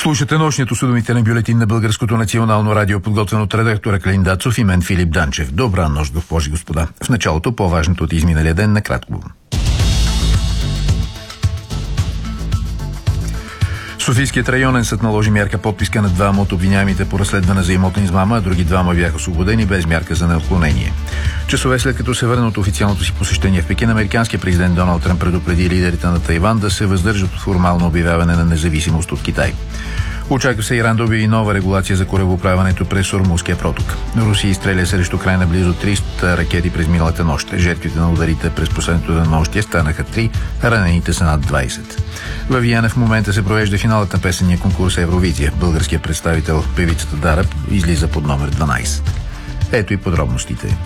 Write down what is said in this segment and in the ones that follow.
Слушате нощният осведомителен бюлетин на Българското национално радио, подготвен от редактора Клин Дацов и мен Филип Данчев. Добра нощ, госпожи и господа. В началото по-важното от изминалия ден накратко. Софийският районен съд наложи мярка подписка на двама от обвиняемите по разследване за имотна измама, а други двама бяха освободени без мярка за неотклонение. Часове след като се върна от официалното си посещение в Пекин, американският президент Доналд Тръмп предупреди лидерите на Тайван да се въздържат от формално обявяване на независимост от Китай. Очаква се Иран да обяви нова регулация за корабоплаването през Ормузския проток. Русия изстреля срещу Украйна близо 300 ракети през миналата нощ. Жертвите на ударите през последното денонощие станаха 3, ранените са над 20. Във Виена в момента се провежда финалът на песенния конкурс Евровизия. Българският представител, певицата Дара, излиза под номер 12. Ето и подробностите.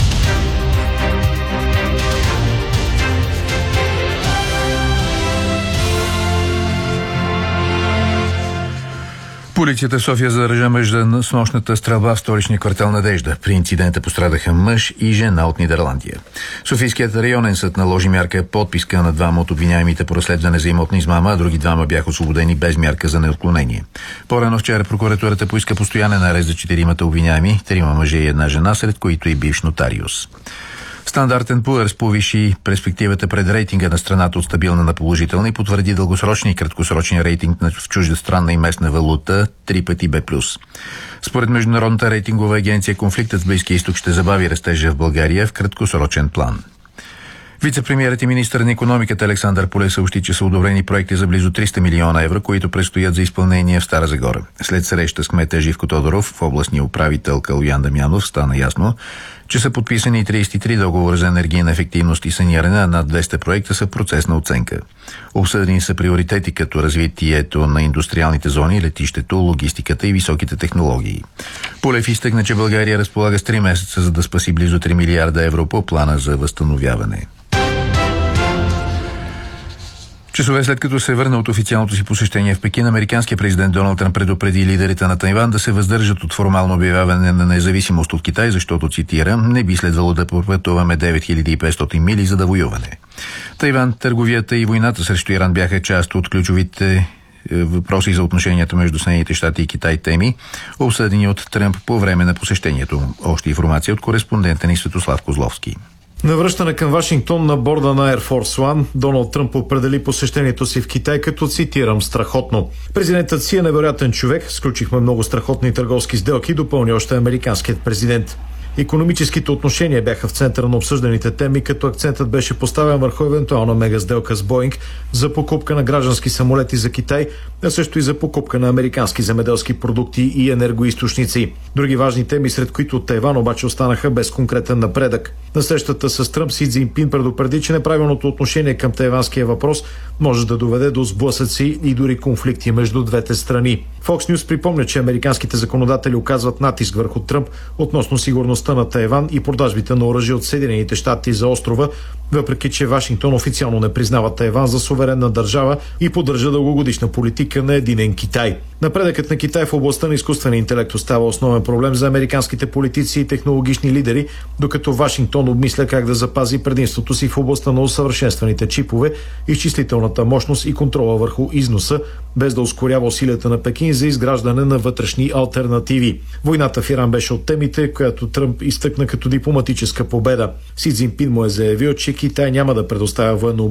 Полицията в София задържа мъж за снощната стрелба в столичния квартал Надежда. При инцидента пострадаха мъж и жена от Нидерландия. Софийският районен съд наложи мярка подписка на двама от обвиняемите по разследване за имотна измама, а други двама бяха освободени без мярка за неотклонение. По-рано вчера прокуратурата поиска постоянен арест за 4 обвиняеми, 3 мъже и една жена, сред които и бивш нотариус. Standard & Poor's повиши перспективата пред рейтинга на страната от стабилна на положителна и потвърди дългосрочния и краткосрочния рейтинг в чуждестранна и местна валута 3 пъти Б+. Според Международната рейтингова агенция, конфликтът в Близкия изток ще забави растежа в България в краткосрочен план. Вице-премиерът и министър на икономиката Александър Пуле съобщи, че са одобрени проекти за близо 300 милиона евро, които предстоят за изпълнение в Стара Загора. След среща с кмета Живко Тодоров в областния управител Калоян Дамянов стана ясно, че са подписани 33 договора за енергийна ефективност и саниране, а над 200 проекта са в процес на оценка. Обсъдени са приоритети като развитието на индустриалните зони, летището, логистиката и високите технологии. Полев изтъкна, че България разполага с 3 месеца, за да спаси близо 3 милиарда евро по плана за възстановяване. Часове след като се върна от официалното си посещение в Пекин, американският президент Доналд Тръмп предупреди лидерите на Тайван да се въздържат от формално обявяване на независимост от Китай, защото, цитирам, не би следвало да попътуваме 9500 мили за да воюване. Тайван, търговията и войната срещу Иран бяха част от ключовите въпроси за отношенията между Съединените щати и Китай теми, обсъдени от Тръмп по време на посещението. Още информация от кореспондента ни Светослав Козловски. На връщане към Вашингтон на борда на Air Force One, Доналд Тръмп определи посещението си в Китай като, цитирам, страхотно. Президентът си е невероятен човек, сключихме много страхотни търговски сделки, допълни още американският президент. Икономическите отношения бяха в центъра на обсъжданите теми, като акцентът беше поставен върху евентуална мега сделка с Боинг за покупка на граждански самолети за Китай, а също и за покупка на американски земеделски продукти и енергоизточници. Други важни теми, сред които от Тайван, обаче останаха без конкретен напредък. На срещата с Тръмп Си Цзинпин предупреди, че неправилното отношение към тайванския въпрос може да доведе до сблъсъци и дори конфликти между двете страни. Fox News припомня, че американските законодатели оказват натиск върху Тръмп относно сигурността на Тайван и продажбите на оръжие от Съединените щати за острова, въпреки че Вашингтон официално не признава Тайван за суверенна държава и поддържа дългогодишна политика на единен Китай. Напредъкът на Китай в областта на изкуствения интелект остава основен проблем за американските политици и технологични лидери, докато Вашингтон обмисля как да запази предимството си в областта на усъвършенстваните чипове, изчислителната мощност и контрола върху износа, без да ускорява усилията на Пекин за изграждане на вътрешни алтернативи. Войната в Иран беше от темите, която Тръмп изтъкна като дипломатическа победа. Си Цзинпин му е заявил, че Китай няма да предоставя военно